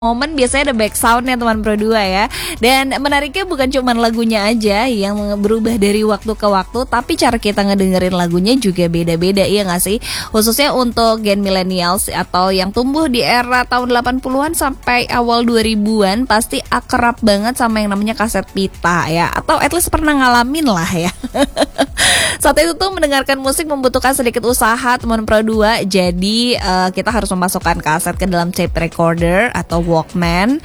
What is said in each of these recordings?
momen biasanya ada back soundnya teman Pro 2 ya. Dan menariknya bukan cuma lagunya aja yang berubah dari waktu ke waktu, tapi cara kita ngedengerin lagunya juga beda-beda, iya gak sih? Khususnya untuk gen millennials atau yang tumbuh di era tahun 80-an sampai awal 2000-an pasti akrab banget sama yang namanya kaset pita ya, atau at least pernah ngalamin lah ya. Saat itu tuh mendengarkan musik membutuhkan sedikit usaha teman Pro 2. Jadi kita harus memasukkan kaset ke dalam tape recorder atau Walkman,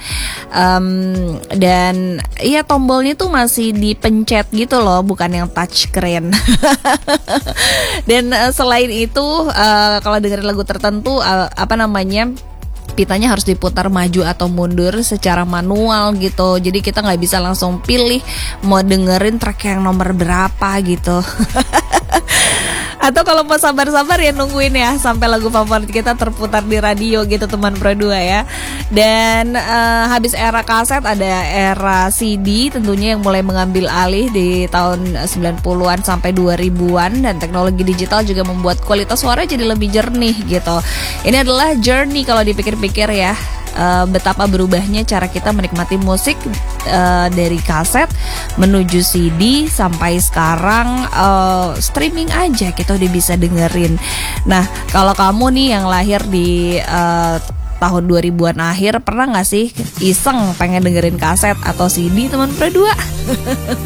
dan ya tombolnya tuh masih dipencet gitu loh, bukan yang touch screen. Dan selain itu kalau dengerin lagu tertentu pitanya harus diputar maju atau mundur secara manual gitu. Jadi kita nggak bisa langsung pilih mau dengerin track yang nomor berapa gitu. Atau kalau mau sabar-sabar ya nungguin ya sampai lagu favorit kita terputar di radio gitu teman Pro 2 ya. Dan habis era kaset ada era CD tentunya yang mulai mengambil alih di tahun 90-an sampai 2000-an, dan teknologi digital juga membuat kualitas suara jadi lebih jernih gitu. Ini adalah journey kalau dipikir-pikir ya. Betapa berubahnya cara kita menikmati musik dari kaset menuju CD sampai sekarang streaming aja kita udah bisa dengerin. Nah, kalau kamu nih yang lahir di tahun 2000-an akhir, pernah gak sih iseng pengen dengerin kaset atau CD teman Pro 2?